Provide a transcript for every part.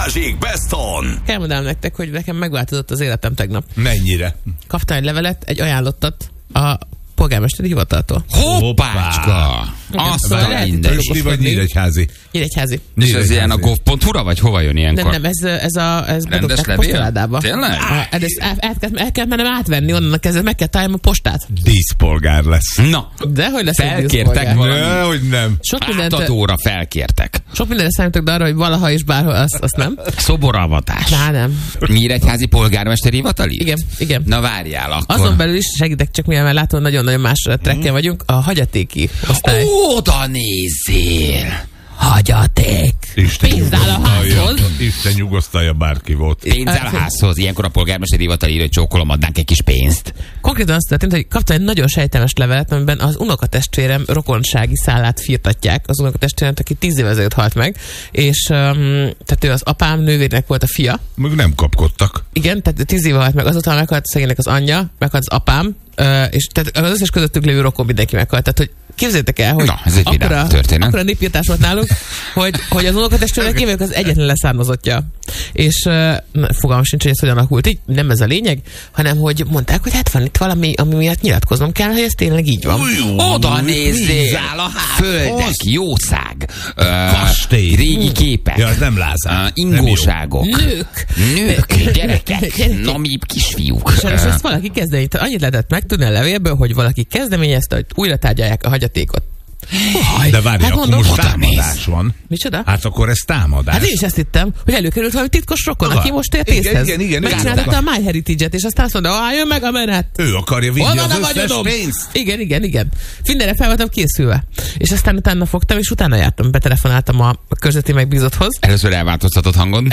Balázsék Beston. Elmondám nektek, hogy nekem megváltozott az életem tegnap. Mennyire? Kaptam egy levelet, egy ajánlottat a polgármesteri hivataltól. Hoppácska! Azt a minden. Ti vagy Nyíregyházi? Nyíregyházi. És ez ilyen a gov.hu-ra, vagy hova jön ilyenkor? Nem, ez rendes levél? postaládába. Tényleg? El kell mennem átvenni, onnan kezdve meg kell találnom a postát. Díszpolgár lesz. Na, De hogy lesz felkértek valami. Hogy nem. Átadóra felkértek. Sok mindenre számítok, de arra, hogy valaha és bárhol, azt nem. Szoboravatás. Nem. Nyíregyházi polgármesteri hivatali? Igen. Na várjál akkor. Azon belül is segítek, csak mivel látom, nagyon-nagyon más trekken vagyunk, a hagyatéki osztály. Oda nézzél! Hagyaték! Pénz áll a házhoz. Isten nyugosztalja, bárki volt. Pénz áll a házhoz. Ilyenkor a polgármesteri hivatal írja, hogy csókolom, adnánk egy kis pénzt. Konkrétan azt történt, hogy kaptam egy nagyon sejtelmes levelet, amiben az unokatestvérem rokonsági szállát firtatják. Az unokatestvérem, aki 10 évvel ezelőtt halt meg, és tehát ő az apám nővérnek volt a fia. Meg nem kapkodtak. Igen, tehát 10 éve halt meg, azután meghalt szegénynek az anyja, meghalt az apám, és tehát az összes közöttük lévő rokon mindenki meghalt. Tehát, hogy képzeljétek el, hogy akkora népírtás volt nálunk, hogy az unokatestvérnek én vagyok az egyetlen leszármazottja. És fogalmam sincs, hogy ez hogyan alakult így, nem ez a lényeg, hanem hogy mondták, hogy hát van itt valami, ami miatt nyilatkoznom kell, hogy ez tényleg így van. Oda nézzél! Földek, jószág, kastély, régi képek, ja, nem Lázár, ingóságok, nők, gyerekek, namíbb kisfiúk. És ezt valaki kezdeményezte. Annyit lehetett megtudni a levélből, hogy valaki kezdeményezte, hogy újra tárgyalják a hagyatékot. De várj, hát akkor mondom, most támadás van. Micsoda? Hát akkor ez támadás. Hát én is ezt hittem, hogy előkerült valami titkos rokon, aki most ér pénzhez. Igen. Megcsinálta a MyHeritage-et, és aztán azt mondta, jön meg a menet. Ő akarja vinni az összes pénzt. Igen. Mindenre fel voltam készülve. És aztán utána fogtam, és utána jártam, betelefonáltam a körzeti megbízotthoz. Először elváltoztatott hangon.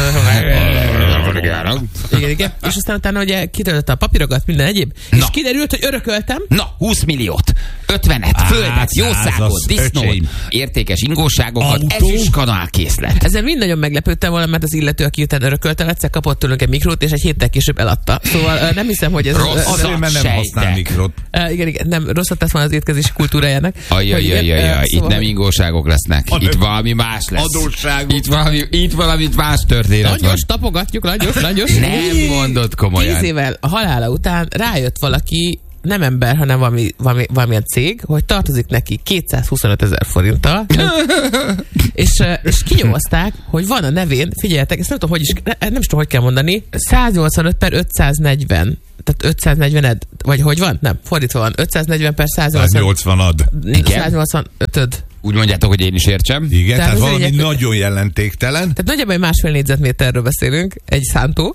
Igen. És aztán utána ugye kitöltötte a papírokat, minden egyéb. És kiderült, hogy örököltem. 20 milliót, 50-et, földet, jószágot, disznót, értékes ingóságokat, ezüst kanálkészlet. Ezzel mind nagyon meglepődtem volna, mert az illető, aki utána örököltem, egyszer kapott tőlünk egy mikrót, és egy héttel később eladta. Szóval nem hiszem, hogy ez... Azért, mert nem használ mikrot. Igen, nem rosszat tesz van az étkezési kultúrájának. Itt nem ingóságok lesznek. Itt valami más lesz. Adósságok. Itt valami más történet van. Nagyos, tapogatjuk, nagyos. Nem mondod komolyan. 10 évvel a halála után rájött valaki, nem ember, hanem valamilyen cég, hogy tartozik neki 225 000 forinttal, és kinyomozták, hogy van a nevén, figyeljetek, ezt nem tudom, hogy kell mondani, 185/540. Tehát 540 vagy hogy van? Nem, fordítva van. 540 per 180 ad. 185. Úgy mondjátok, hogy én is értsem. Igen, tehát valami nagyon jelentéktelen. Tehát nagyjából 1,5 négyzetméterről beszélünk, egy szántó.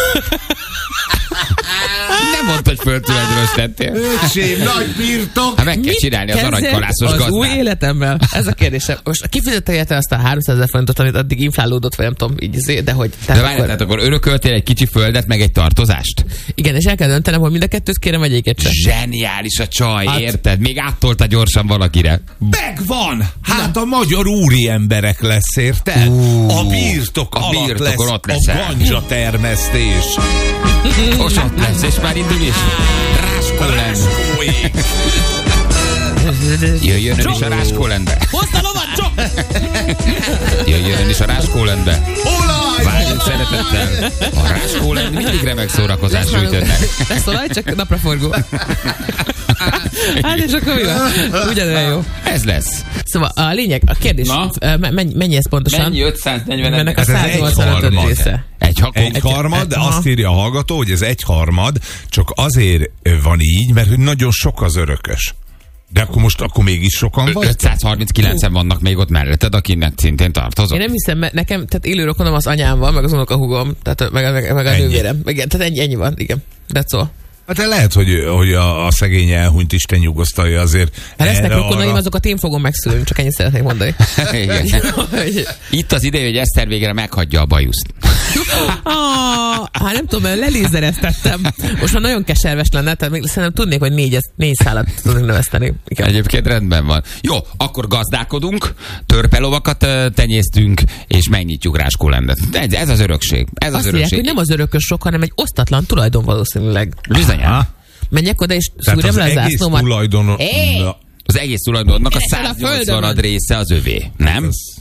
Nem mondta, hogy földtulajdonostettél. Öcsém, nagy birtok. Hát meg kell csinálni az aranykalászos gazdát. Az új életemmel? Ez a kérdésem. Most kifizette érte azt a 300 000 forintot, amit addig inflálódott, vagy nem tudom, így, de hogy... De várj, tehát akkor örököltél egy kicsi földet, meg egy tartozást? Igen, és el kell döntenem, hogy mind a kettőt kérem, vagy egyiket sem. Zseniális a csaj, érted? Még áttolta gyorsan valakire. Megvan! Hát a magyar úri emberek lesz, érted? A birtok alatt lesz ott lesz a ganja termesztés. Most ott lesz, és már indul is. Ráskólen. Jöjjön ön is a Ráskólenbe. Hozd a lovat, csak! Jöjjön ön is a Ráskólenbe. Olaj! Várjunk szeretettel. A Ráskólen mindig remek szórakozás nyújt önnek. Lesz olaj, csak napraforgó. Hát és akkor mi van? Ugyanolyan jó. Ez lesz. Szóval a lényeg, a kérdés, mennyi ez pontosan? Mennyi 540? Ennek a 185 része. Egy harmad, de azt írja a hallgató, hogy ez egy harmad, csak azért van így, mert hogy nagyon sok az örökös. De akkor mégis sokan vagy? 539-en vannak még ott melletted, akinek szintén tartozok. Én nem hiszem, mert nekem, tehát élő rokonom az anyám van, meg az unokahúgom, tehát meg a nővérem. Igen, tehát ennyi van, igen. That's all. Hát lehet, hogy a szegény elhunyt, Isten nyugosztalja azért. Hát lesznek rokonaim, azokat én fogom megszülni, csak ennyit szeretnék mondani. Itt az ideje, hogy Eszter végre meghagyja a bajuszt. Hát nem tudom, mert lelézereztettem. Most már nagyon keserves lenne, tehát még szerintem tudnék, hogy 4 szálat tudnék növeszteni. Igen. Egyébként rendben van. Jó, akkor gazdálkodunk, törpelovakat tenyésztünk, és megnyitjuk Ráskólendet. Ez az örökség. Ez az örökség. Hogy nem az örökös sok, hanem egy osztatlan tulajdon valószínűleg. Bizonyán. Menjek oda, és szúrjam le a zászlómat. Az egész tulajdonnak a 180 része az övé, nem?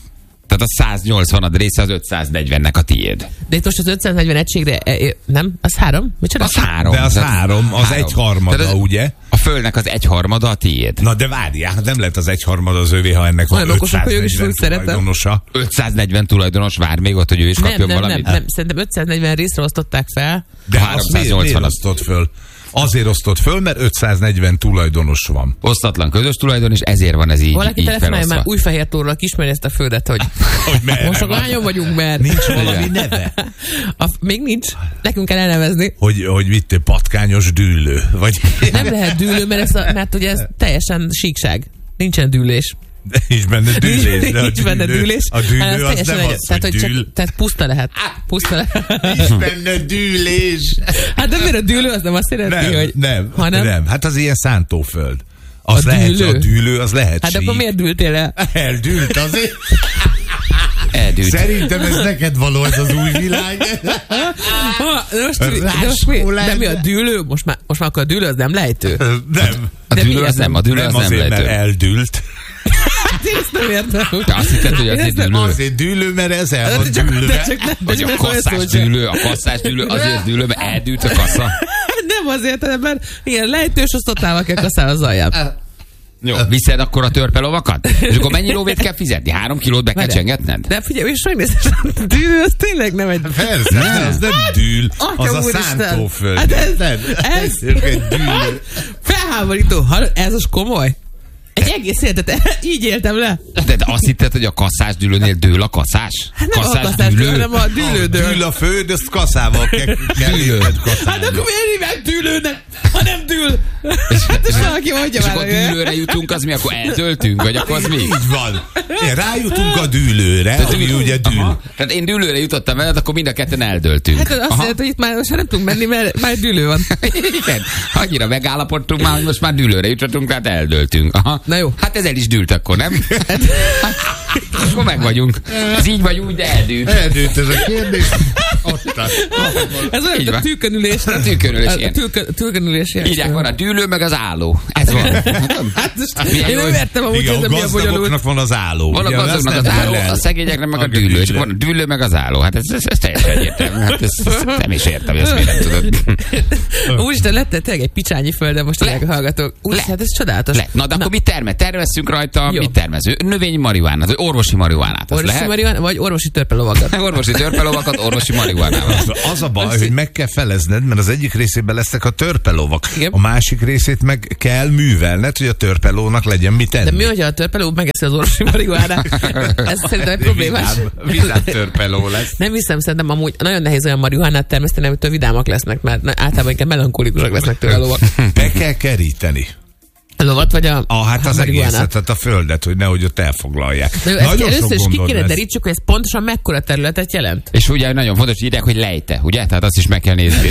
Tehát a 180 része az 540-nek a tiéd. De itt most az 540 egységre, nem? Az 3? Micsoda? Az 3. De az 3, az 1/3, ugye? A Földnek az 1/3 a tiéd. Na de várjál, nem lehet az 1/3 az övé, ha ennek van 540 tulajdonosa. 540 tulajdonos vár még ott, hogy ő is kapjon valamit? Nem, szerintem 540 részre osztották fel. De 380 osztott föl. Azért osztott föl, mert 540 tulajdonos van. Osztatlan közös tulajdon, és ezért van ez így. Valaki telefonálja már Újfehértórról ismeri ezt a földet, hogy most a lányon vagyunk, mert nincs valami neve. Még nincs. Nekünk kell elnevezni. Hogy vitte patkányos dűlő. Vagy... Nem lehet dűlő, mert ugye ez teljesen síkság. Nincsen dűlés. De nincs benne dűlés. Nincs benne dűlés. A dűlő az nem az, hogy dűl. Tehát puszta lehet. Puszta lehet. Nincs benne dűlés. Hát de miért a dűlő az nem azt jelenti, hogy... Nem. Hát az ilyen szántóföld. Az lehet, a dűlő az lehet hát sík. Akkor miért dűltél el? Eldűlt azért. Eldűlt. Szerintem ez neked való, ez az új világ. De mi a dűlő? Most már akkor a dűlő az nem lejtő? Nem. A dűlő az nem lejtő. Mert eldűlt. Ezt nem értem. De azt hitted, hogy azért dűlő. Azért dűlő, mert ez el van dűlve. Vagy a kasszás dűlő, azért dűlő, mert eldűlt a kassa. Nem azért, mert ilyen lejtős osztottával kell kasszál az alján. Jó, viszed akkor a törpelovakat? És akkor mennyi lóvét kell fizetni? 3 kilót be kell csengetned? De figyelj, és megnézed, a dűlő az tényleg nem egy... Persze, az nem dűl, az a szántóföld. Hát ez egy dűlő. Felháborító, ez az komoly. Egy egész életet így éltem le. De azt hitted, hogy a kasszás dűlőnél dől a kasszás? Hát nem kasszás a kasszás dűlő, hanem a dűlő dől. Dűl a föld, azt kasszával kell érted kasszálni. Hát akkor miért hívják dűlőnek, ha nem dűl? És valaki mondja már. És akkor dűlőre jutunk, az mi? Akkor eldöltünk? Vagy akkor az mi? Így van. Rájutunk a dűlőre, ami ugye dűl. Tehát én dűlőre jutottam veled, akkor mind a ketten eldöltünk. Hát azt jelenti, hogy itt már most nem tudunk menni, mert már dűlő van. Igen. Annyira megállapodtunk már, hogy most már dűlőre jutottunk, tehát eldöltünk. Aha. Na jó. Hát ez el is dűlt akkor, nem? Akkor meg vagyunk. Ez így vagy úgy, de eldűlt. Eldűlt ez a kérdés. Ez olyan, a tűkönülés. A tűkönülés ilyen. Tűkönülés ilyen. Írják, van a dűlő, meg az álló. Ez van. Hát én nem értem amúgy, hogy ez milyen bonyolult. Van az álló. Van a gazdagnak az álló, a szegényeknek meg a dűlő. És van a dűlő, meg az álló. Hát ez teljesen egyértelmű. Hát ezt nem is értem, hogy ezt miért nem tudod. Úristen, lettél tényleg egy picsányi földön, most tényleg hallgatok. Hát ez csodálatos. Na, de akkor mit termesszünk rajta? Mit termező? Növényi marihuánát, vagy orvosi marihuánát. Orvosi marihuánát, vagy orvosi törpelovakat. Orvosi törpelovakat, orvosi marihuánával. Az a baj, hogy meg kell felezned, mert az egyik részében lesznek a törpelovak. A másik részét meg kell művelned, hogy a törpelónak legyen mit tenni. De mi, hogyha a törpeló megeszi az orvosi marihuánát? Ez szerintem egy problémás. Vidám törpeló lesz. Nem hiszem, szerintem amúgy nagyon nehéz olyan marihuánát termeszteni, amitől vidámak lesznek, mert általában inkább melankolikusok lesznek tőle a lovak. Be kell keríteni. A lovat vagy hát az egészet, tehát a földet, hogy nehogy ott elfoglalják. Először is ki kéne derítsük, hogy ez pontosan mekkora területet jelent. És ugye nagyon fontos, hogy írják, hogy lejte, ugye? Tehát azt is meg kell nézni.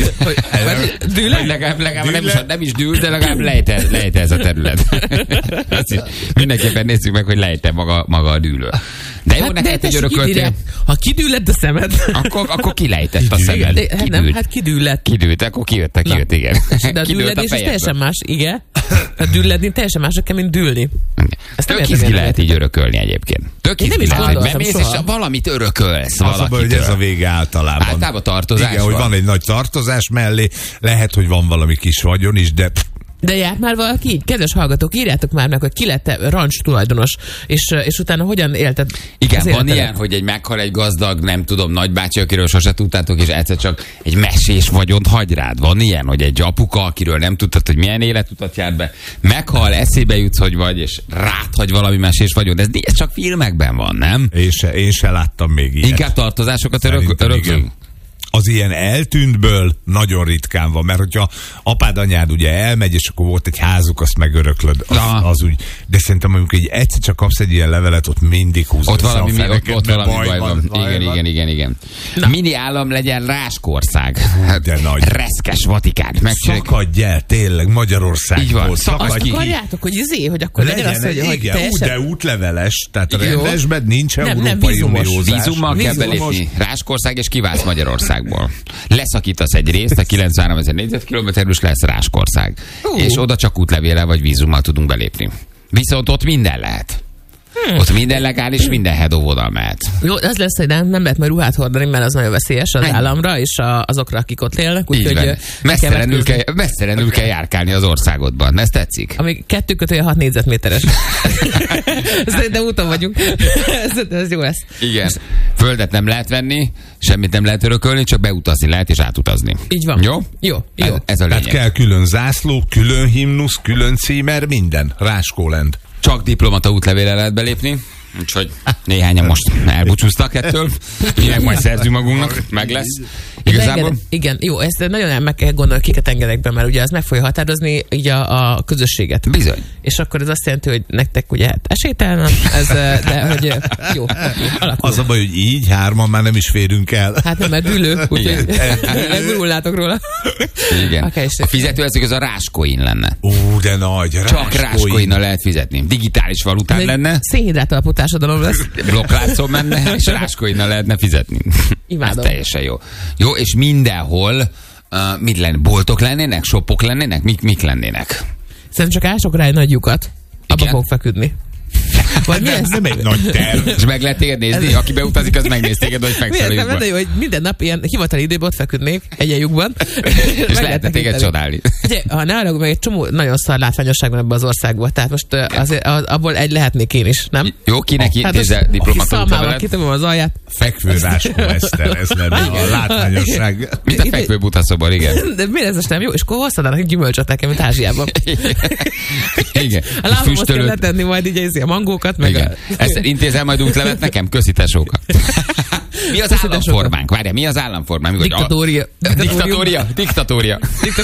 Legalább nem is dűl, de legalább lejte ez a terület. Mindenképpen nézzük meg, hogy lejte maga a dűlő. De jó, neked, hogy örököltél. Ha kidüllett a szemed. Akkor kilejtett a szemed. Hát kidüllett. Kidűlt, akkor kijött, igen. De a dülledés az teljesen más, igen. A dülledni teljesen mások kell, mint dűlni. Tök izgi lehet így örökölni egyébként. Tök izgi lehet, hogy bemész, és valamit örökölsz. Az a baj, hogy ez a vége általában. Általában tartozás. Igen, hogy van egy nagy tartozás mellé, lehet, hogy van valami kis vagyon is, de... De járt már valaki így? Kedves hallgatók, írjátok már meg, hogy ki lett rancs tulajdonos, és utána hogyan élted? Igen, van ilyen, hogy meghal egy gazdag, nem tudom, nagybácsi, akiről sose tudtátok, és egyszer csak egy mesés vagyont hagy rád. Van ilyen, hogy egy apuka, akiről nem tudtad, hogy milyen életutat járt be, meghal, eszébe jutsz, hogy vagy, és ráthagy valami mesés vagyont. Ez csak filmekben van, nem? Én se láttam még ilyet. Inkább tartozásokat öröklünk. Az ilyen eltűntből nagyon ritkán van, mert hogyha apád, anyád ugye elmegy, és akkor volt egy házuk, azt megöröklöd, az úgy. De szerintem amikor egyszer csak kapsz egy ilyen levelet, ott mindig húzod. Ott valami baj van. Igen. Mini állam legyen Ráskország. De nagy. Reszkes Vatikán. Szakadj el, tényleg, Magyarországból. Azt akarjátok, hogy akkor legyen az, hogy teljesen... De útleveles, tehát a rendesben nincs európai uniózás. Vízummal kell belépni. Ráskország, és kiválsz Magyarország. Leszakítasz egy részt, a 93 000 négyzetkilométerről, és lesz Ráskország. És oda csak útlevéllel vagy vízummal tudunk belépni. Viszont ott minden lehet. Ott minden legális, minden head óvodal mehet. Jó, az lesz, hogy nem lehet majd ruhát hordani, mert az nagyon veszélyes az államra, és azokra, akik ott élnek. Úgyhogy messzelenül kell járkálni az országodban. Ez tetszik? Ami 2-6 négyzetméteres. Szerintem úton vagyunk. Ez jó lesz. Igen. Földet nem lehet venni, semmit nem lehet örökölni, csak beutazni lehet és átutazni. Így van. Jó. Ez a lényeg. Tehát kell külön zászló, külön himnusz, külön címer, minden. Ráskólend. Csak diplomata útlevélre lehet belépni, úgyhogy néhányan most elbúcsúztak ettől. Mi meg majd szerzünk magunknak, meg lesz. Igazából? Igen, jó, ezt nagyon meg kell gondolni, kiket engedek be, mert ugye az meg fogja határozni így a közösséget. Bizony. És akkor ez azt jelenti, hogy nektek ugye esélytelen, de hogy jó. Alakul. Az a baj, hogy így hárman már nem is férünk el. Hát nem, mert dűlő, úgyhogy megurullátok róla. Igen. A fizetőeszköz az a Ráscoin lenne. De nagy. Csak Ráscoinnal lehet fizetni. Digitális valután lenne. Szénhidrát alapú társadalom lesz. Blokkláncon menne, és Ráscoinnal lehetne fizetni. Imádom. Ez teljesen jó. Jó, és mindenhol mit lenne? Boltok lennének? Shopok lennének? Mik lennének? Szerintem csak ások rá egy nagy lyukat. Abba fog feküdni. Vagy mi ez? Nem egy nagy terv. És meg lehet téged nézni? Aki beutazik, az megnéz téged, hogy fekszel a lyukban. Hogy minden nap ilyen hivatali időben ott feküdnék egy lyukban. És lehetne téged csodálni. Ugye, ha ne arra, meg egy csomó nagyon szar látványosság van ebben az országban. Tehát most azért abból egy lehetnék én is, nem? Jó, kinek intézzel diplomata útlevelet? Kitömöm az alját. Fekvő Ráskó Eszter, ez lenne a látványosság. Mint a fekvő butaszobor, igen. De miért ez most nem jó? És akkor hoztanának egy gyümölcsöt nekem, mint Ázsiában. Igen. A lábamhoz kell letenni majd így a mangókat, meg ezt intézel majd útlevet nekem? Köszi tesókat. Mi az államformánk? Várjál, mi az államformánk? Diktatória. Diktatória.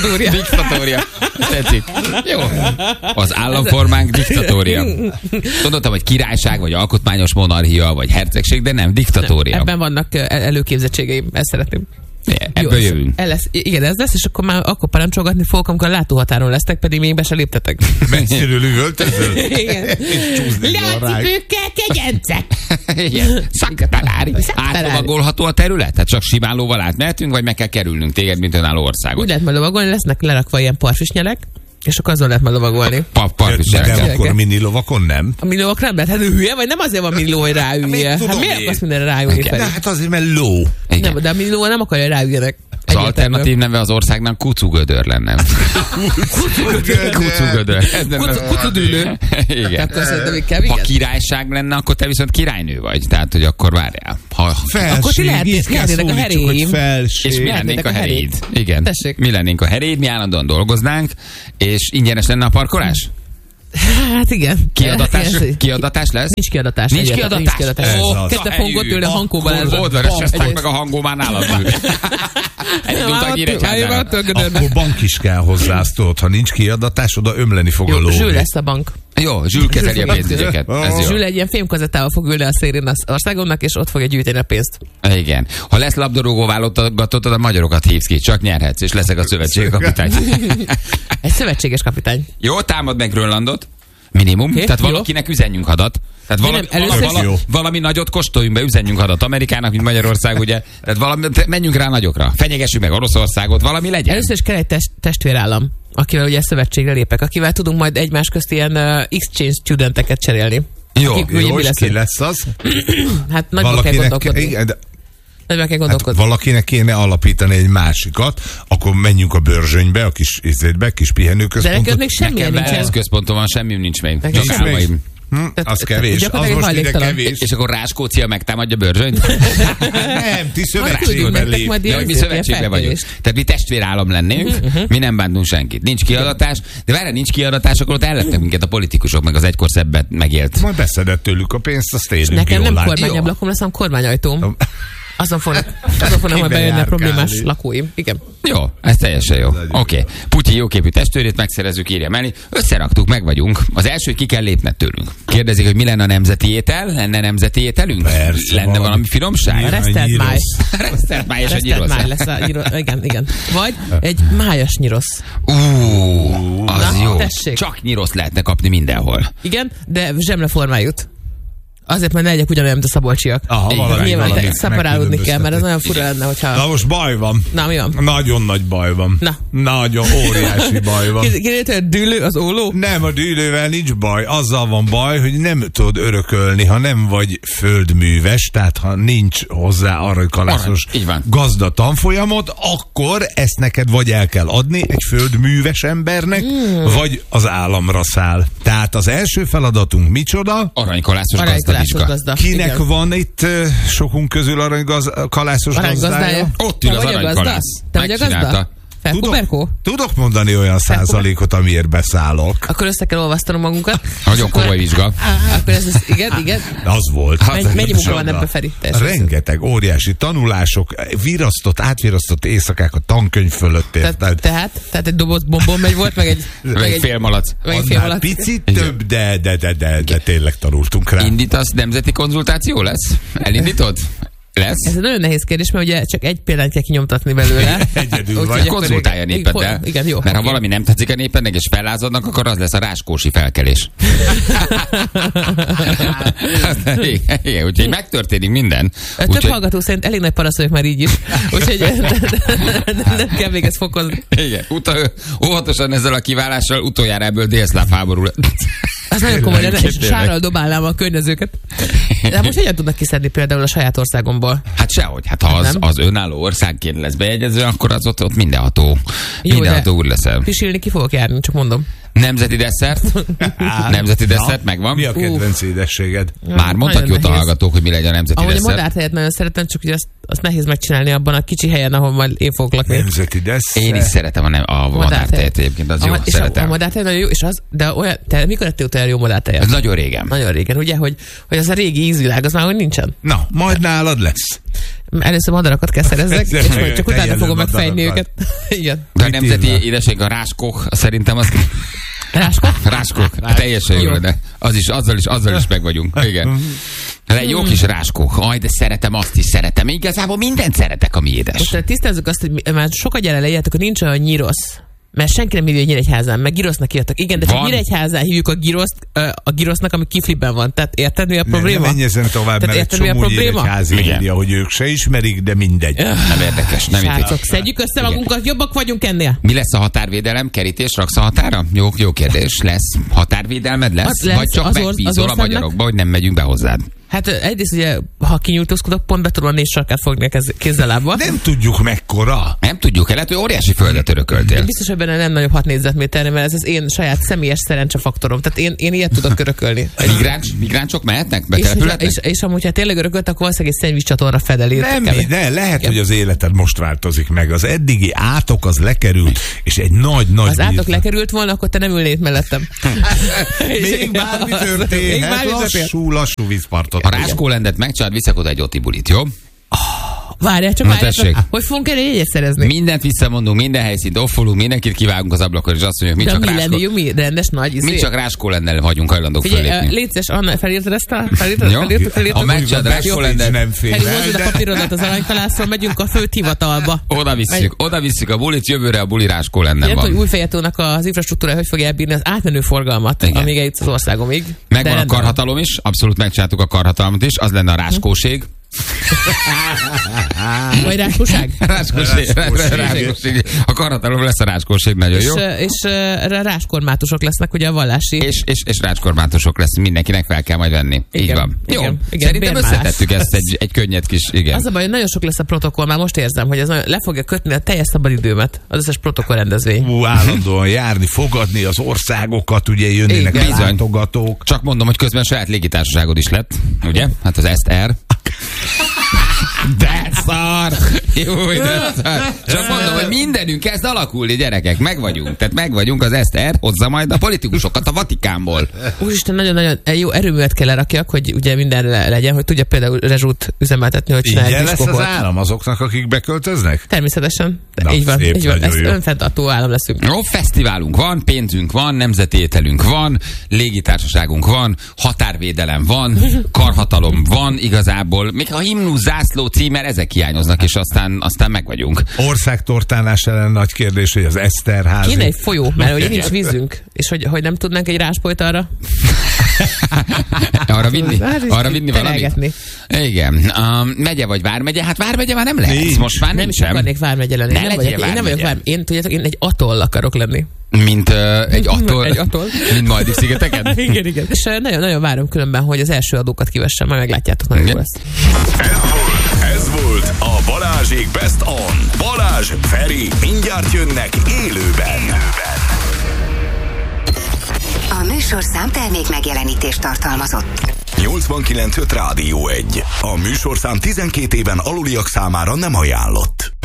Tetszik. Jó. Az államformánk diktatória. Gondoltam, hogy királyság, vagy alkotmányos monarchia, vagy hercegség, de nem, diktatória. Ebben vannak előképzettségeim, ezt szeretném. Ebből jövünk. Igen, ez lesz, és akkor parancsolgatni fogok, amikor a látóhatáron lesztek, pedig még be se léptetek. Messziről üvöltözöl? Igen. Láncipőkkel, kegyencek! Igen. Szaktalári. Átlovagolható a terület? Tehát csak simán lóval átmehetünk, vagy meg kell kerülnünk téged, mint önálló országot? Úgy lehet majd lovagolni, lesznek lerakva ilyen parfisnyelek, és akkor azon lehet majd lovagolni. De akkor mini lovakon nem? A mini lovak nem lehet, hát ő hülye, vagy nem azért van mini ló, hogy ráülje? Hát miért akarsz mindenre ráülni? De hát azért, mert ló. Nem, de a mini ló nem akarja, hogy ráüljenek. Az alternatív neve az országnak Kucugödör lenne. Kucugödör. Kucudülő. Igen. Ha királyság lenne, akkor te viszont királynő vagy. Tehát, hogy akkor várjál. Akkor ti lehetnének a heréim. És mi lennénk a heréid. Igen. Tessék. Mi lennénk a heréid, mi állandóan dolgoznánk, és ingyenes lenne a parkolás? Hát igen. Kiadatás lesz? Nincs kiadatás. Nincs kiadatás. Kezdte fogunk ott ülni a Hankó Balázsra. Ott vereseztek meg a Hangó már nálam ül. Akkor bank is kell hozzá, azt tudod. Ha nincs kiadatás, oda ömleni fog a ló. Zsül lesz a bank. Jó, Zsül kezeli a pénzügyeket. Zsül egy ilyen fémkazettával fog ülni a szélén az országomnak, és ott fogja gyűjteni a pénzt. Igen. Ha lesz labdarúgó válogatottad, a magyarokat hívsz ki, csak nyerhetsz, és leszek a szövetségi kapitány. Egy szövetséges kapitány. Jó, támad meg Grönlandot. Minimum. Okay, tehát valakinek üzenjünk hadat. Tehát valami nagyot kóstoljunk be, üzenjünk hadat Amerikának, mint Magyarország, ugye. Tehát menjünk rá nagyokra. Fenyegessük meg Oroszországot, valami legyen. Először is kell egy testvérállam, akivel ugye szövetségre lépek, akivel tudunk majd egymás közt ilyen exchange studenteket cserélni. Jó, és ki lesz az? Hát nagyban kell gondolkodni. Valakinek kéne alapítani egy másikat, akkor menjünk a Börzsönybe, a kis izétbe, kis pihenőközpontot. De még semmilyen nincsen. Nekem központon van, semmi nincs még. Csak álmaim. Az kevés. Az most ide kevés. És akkor Ráskócia megtámadja Börzsönyt? Nem, ti szövetségben léptek. Mi szövetségben vagyunk. Tehát mi testvérállam lennénk, mi nem bántunk senkit. Nincs kiadatás, de várjál, nincs kiadatás, akkor ott ellettek minket a politikusok, meg az egykor szebbet megélt. Majd beszedett tőlük a pénzt, azt élünk. Nekem nem kormányablakom lesz, hanem kormányajtóm. Azon fognak majd bejönni a problémás lakóim. Igen. Jó, ez teljesen jó. Oké. Putyin jóképű testvérét megszerezzük, írja Meli. Összeraktuk, meg vagyunk. Az első, ki kell lépned tőlünk. Kérdezik, hogy mi lenne a nemzeti étel? Lenne nemzeti ételünk? Persze, lenne valami finomság? Resztelt máj. Resztelt máj és a nyirosz. Resztelt máj lesz a nyirosz. Igen. Vagy egy májas nyirosz. Az jó. Tessék. Csak nyirosz lehetne kapni mindenhol. Igen, de zsemleformájút. Azért, mert ne legyek ugyanolyan, mint a szabolcsiak. Nyilván szeparálódni kell, mert ez nagyon fura lenne, hogyha... Na most baj van. Na, mi van? Nagyon nagy baj van. Na. Nagyon óriási baj van. Kérdezte, hogy a dűlő az óló? Nem, a dűlővel nincs baj. Azzal van baj, hogy nem tudod örökölni, ha nem vagy földműves, tehát ha nincs hozzá aranykalászos gazda tanfolyamot, akkor ezt neked vagy el kell adni egy földműves embernek, vagy az államra száll. Tehát az első feladatunk micsoda? Aranykalászos gazda. Kinek van itt sokunk közül aranykalászos gazdája? Ott ül az aranykalász. Te vagy a gazda? Tudok mondani olyan százalékot, amiért beszállok. Akkor össze kell olvasztanom magunkat. Nagyon komoly vizsga. Akkor ez igen. Az volt. Mennyi munka van ebbe, Feri? Rengeteg óriási tanulások, átvirasztott éjszakák a tankönyv fölött. Tehát egy doboz bombon megy volt, meg egy félmalac. Picit több, de tényleg tanultunk rá. Indítasz, nemzeti konzultáció lesz? Elindítod? Lesz? Ez egy nagyon nehéz kérdés, mert ugye csak egy példát kell kinyomtatni belőle. Egyedül vagy. Konzultálja a népeddel. Igen, jó. Mert ha valami nem tetszik a népednek, és fellázadnak, akkor az lesz a ráskósi felkelés. Igen, úgyhogy megtörténik minden. Több hallgató szerint elég nagy parasz vagyok már így is. Úgyhogy nem kell még ezt fokozni. Igen, óvatosan ezzel a kiválással utoljára ebből délszláv háború lett. Az nagyon komoly lenne, és sárral dobálnám a környezőket. De most hogyan tudnak kiszedni például a saját országomból? Hát sehogy. Hát ha az önálló országként lesz bejegyező, akkor az ott mindenható úr leszel. Pisilni ki fogok járni, csak mondom. Nemzeti desszert? Nemzeti desszert megvan? Mi a kedvenc édességed? Már mondtak jót a hallgatók, hogy mi legyen a nemzeti desszert. Ahogy a madártejet nagyon szeretem, csak ugye azt nehéz megcsinálni abban a kicsi helyen, ahol majd én fogok lakni. Nemzeti desszert? Én is szeretem a madártejet egyébként, az jó, szeretem. A madártejet nagyon jó, és az, de olyan, te mikor ettél utoljára jó madártejet? Nagyon régen. Nagyon régen, ugye, hogy az a régi ízvilág, az már hogy nincsen. Na, majd nálad lesz. Először madarakat kell szerezzek, és majd csak utána fogom megfejni őket. Igen. De a nemzeti édesség a ráskok, szerintem az... Ráskok? Teljesen jó, de azzal is meg vagyunk. Igen. Egy jó kis ráskok. Aj, de szeretem, azt is szeretem. Igazából mindent szeretek, ami édes. Most tisztázzuk azt, hogy már sokat gyere leírjátok, hogy nincs olyan nyirosz. Mert senki nem hívja Nyíregyházán, meg girosznak írtak. Igen, de csak Nyíregyházán hívjuk a girosznak, ami kifliben van. Tehát érted, mi a probléma? Nem menj ezen tovább, mert egy csomó Nyíregyházi írja, hogy ők se ismerik, de mindegy. Nem érdekes, nem érdekes. Szedjük össze magunkat, jobbak vagyunk ennél. Mi lesz a határvédelem? Kerítés raksz a határa? Jó kérdés. Lesz határvédelmed? Lesz? Vagy csak megbízol a magyarokba, hogy nem megyünk be hozzád? Hát egyrészt ugye, ha kinyújtózkodok, pont be tudom a 4 sarkát fogni kézzel-lábbal. Nem tudjuk mekkora. Nem tudjuk, lehet, hogy óriási földet örököltél. Biztos, hogy benne nem nagyobb 6 négyzetméterre, mert ez az én saját személyes szerencsefaktorom. Tehát én ilyet tudok örökölni. Migráncsok mehetnek? És amúgy, ha tényleg örökölt, akkor valószínűleg egy szennyvízcsatorna fedelét. Nem, lehet, hogy az életed most változik meg. Az eddigi átok az lekerült, és egy nagy az átok lekerült volna, akkor te nem ülnél mellettem. Még bármi történhet, lassú vízpartot. A Ráskólendet megcsináld, viszek oda egy otibulit, jó? Várjál, csak várjál, hogy fogunk erre jegyet szerezni? Mindent visszamondunk, minden helyszínt offolunk, mindenkit kivágunk az ablakon, és azt mondjuk, mi csak Ráskó... mi rendes nagy izé? Mi csak Ráskólendel vagyunk hajlandók fölépni. Légy szíves, Anna, felírtad ezt a... Felírtad? Ha megcsináld Ráskólendel... Feri, hozod a papírodat az aranykalászról, megyünk a főhivatalba. Oda visszük a bulit, jövőre a buli Ráskólenden van. Hogy Újfejetónak az infrastruktúra hogy fogja elbírni az átmenő forgalmat, amíg eljutsz az országomig. Megvan a karhatalom is, abszolút megcsináltuk a karhatalmat is, az lenne a ráskóség. Vagy ráskóság? Ráskóség. A karhatalom lesz a ráskóség, nagyon jó. És ráskormátusok lesznek, ugye a vallási. És ráskkormátusok lesz, mindenkinek fel kell majd venni. Igen, így van. Igen, jó, igen, szerintem összetettük ezt egy könnyed kis, igen. Az a baj, hogy nagyon sok lesz a protokoll, már most érzem, hogy ez le fogja kötni a teljes szabadidőmet, az összes protokoll rendezvény. Állandóan járni, fogadni az országokat, ugye jönnének látogatók. Csak mondom, hogy közben saját légitársaságod is lett, ugye? Hát az Est-R. De szar! Jó, de szar! Csak mondom, hogy mindenünk kezd alakulni, gyerekek. Megvagyunk. Tehát megvagyunk, az Eszter hozza majd a politikusokat a Vatikánból. Úristen, nagyon-nagyon jó erőművet kell lerakjak, hogy ugye minden legyen, hogy tudja például rezsút üzemeltetni, hogy csinálják. Ingyen lesz az állam azoknak, akik beköltöznek? Természetesen. Így van. Ez önfenntartó állam leszünk. Jó, fesztiválunk van, pénzünk van, nemzeti ételünk van, légitársaságunk van, határvédelem van, karhatalom van igazából. Még a himnusz, zászló, címer, ezek hiányoznak, és aztán meg vagyunk. Országtortánás ellen nagy kérdés, hogy az Eszterházi. Kéne egy folyó, mert ugye nincs vízünk, és hogy nem tudnánk egy ráspolyt arra? Arra vinni valamit? Igen. Megye vagy vármegye? Hát vármegye már nem lehet. Most már nem is akarnék vármegye lenni. Nem vagyok vármegye. Én egy atoll akarok lenni. Mint egy atoll? Egy atoll. Mint Maldiv-szigeteken? Igen. És nagyon várom különben, hogy az első adókat kivessem, majd meglátjátok, nagyon jó lesz. Ez volt a Balázsék Best On. Balázs, Feri, mindjárt jönnek élőben. A műsorszám termék megjelenítést tartalmazott. 89.5 Rádió 1. A műsorszám 12 éven aluliak számára nem ajánlott.